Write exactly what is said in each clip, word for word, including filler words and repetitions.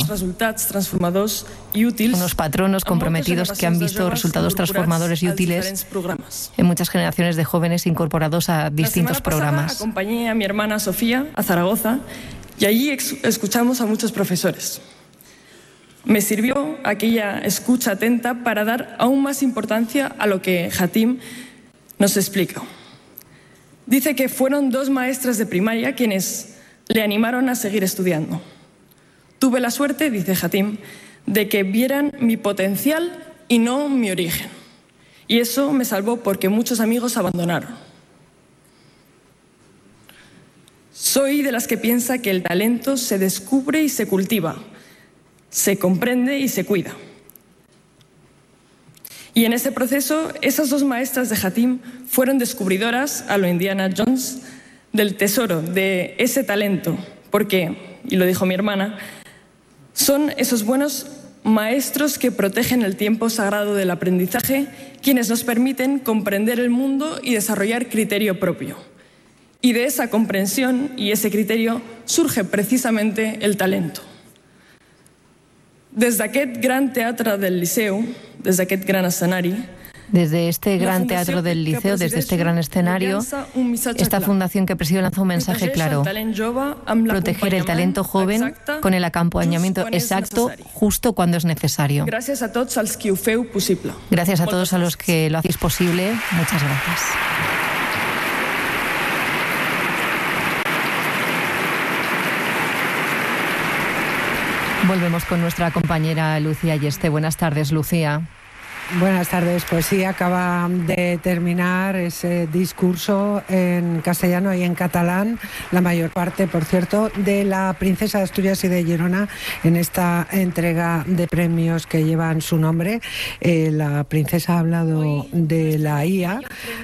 Unos patronos comprometidos que han visto resultados transformadores y útiles en muchas generaciones de jóvenes incorporados a distintos programas. Acompañé a mi hermana Sofía a Zaragoza y allí escuchamos a muchos profesores. Me sirvió aquella escucha atenta para dar aún más importancia a lo que Hatim nos explica. Dice que fueron dos maestras de primaria quienes le animaron a seguir estudiando. Tuve la suerte, dice Hatim, de que vieran mi potencial y no mi origen. Y eso me salvó porque muchos amigos abandonaron. Soy de las que piensa que el talento se descubre y se cultiva, se comprende y se cuida. Y en ese proceso, esas dos maestras de Hatim fueron descubridoras, a lo Indiana Jones, del tesoro, de ese talento, porque, y lo dijo mi hermana, son esos buenos maestros que protegen el tiempo sagrado del aprendizaje, quienes nos permiten comprender el mundo y desarrollar criterio propio. Y de esa comprensión y ese criterio surge precisamente el talento. Desde aquest gran teatre del Liceu, desde aquest gran escenari, Desde este gran teatro del Liceo, desde este gran escenario, esta fundación que presido lanza un mensaje claro: proteger el talento joven con el acompañamiento exacto, justo cuando es necesario. Gracias a todos als qui ho feu possible. Gracias a todos a los que lo hacéis posible. Muchas gracias. Volvemos con nuestra compañera Lucía Yeste. Buenas tardes, Lucía. Buenas tardes, pues sí, acaba de terminar ese discurso en castellano y en catalán, la mayor parte, por cierto, de la princesa de Asturias y de Girona en esta entrega de premios que llevan su nombre. Eh, la princesa ha hablado de la I A,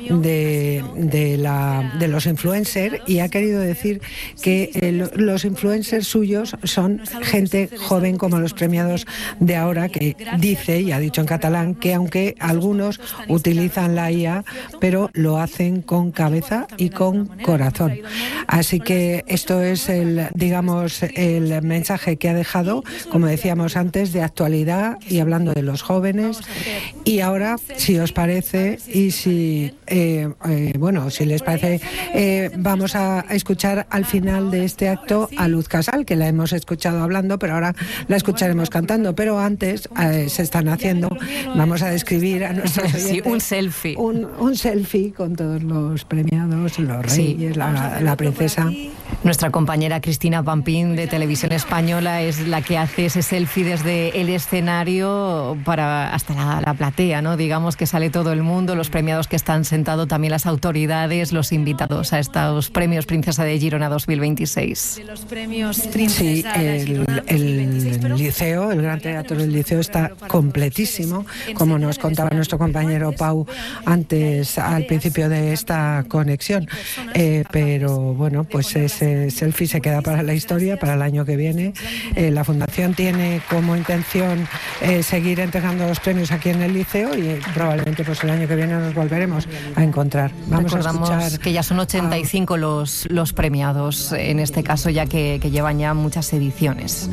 de, de, la, de los influencers, y ha querido decir que eh, los influencers suyos son gente joven como los premiados de ahora, que dice, y ha dicho en catalán, que aunque algunos utilizan la I A, pero lo hacen con cabeza y con corazón. Así que esto es el, digamos, el mensaje que ha dejado, como decíamos antes, de actualidad y hablando de los jóvenes. Y ahora, si os parece, y si, eh, eh, bueno, si les parece, eh, vamos a escuchar al final de este acto a Luz Casal, que la hemos escuchado hablando, pero ahora la escucharemos cantando. Pero antes eh, se están haciendo, vamos a describir a nuestros oyentes, sí, un selfie. Un, un selfie con todos los premiados, los reyes, sí, la, la princesa. Nuestra compañera Cristina Pampín de Televisión Española es la que hace ese selfie desde el escenario para hasta la, la platea, ¿no? Digamos que sale todo el mundo, los premiados que están sentados, también las autoridades, los invitados a estos premios Princesa de Girona dos mil veintiséis. De los premios Princesa sí, el, el, el liceo, el Gran Teatro del Liceo está completísimo, como nos contaba nuestro compañero Pau antes, al principio de esta conexión. Eh, pero bueno, pues ese selfie se queda para la historia, para el año que viene. Eh, la Fundación tiene como intención eh, seguir entregando los premios aquí en el Liceo y eh, probablemente pues el año que viene nos volveremos a encontrar. Vamos Recordamos a escuchar que ya son ochenta y cinco a... los, los premiados, en este caso, ya que, que llevan ya muchas ediciones.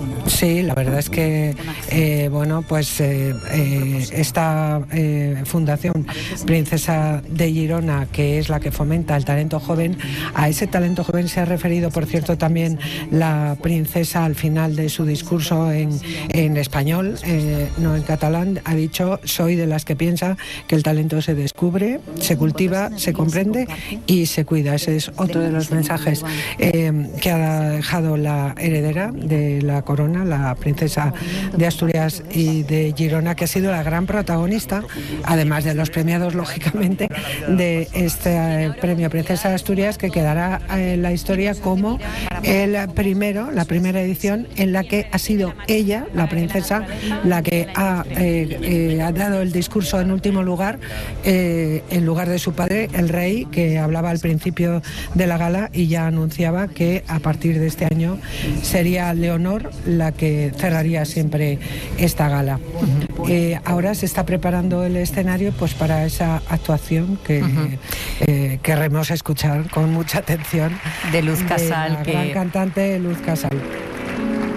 Sí, la verdad es que eh, bueno, pues eh, eh, esta eh, Fundación Princesa de Girona, que es la que fomenta el talento joven, a ese talento joven se ha referido, por cierto, también la princesa al final de su discurso en, en español, eh, no en catalán. Ha dicho: soy de las que piensa que el talento se descubre, se cultiva, se comprende y se cuida. Ese es otro de los mensajes eh, que ha dejado la heredera de la corona, la princesa de Asturias y de Girona, que ha sido la gran protagonista, además de los premiados, lógicamente, de este premio Princesa de Asturias, que quedará en la historia como el primero, la primera edición en la que ha sido ella, la princesa, la que ha, eh, eh, ha dado el discurso en último lugar, eh, en lugar de su padre, el rey, que hablaba al principio de la gala y ya anunciaba que a partir de este año sería Leonor la que cerraría siempre esta gala. Eh, ahora se está preparando el escenario pues para esa actuación que uh-huh. eh, querremos escuchar con mucha atención de Luz Casal, de la que gran cantante Luz Casal.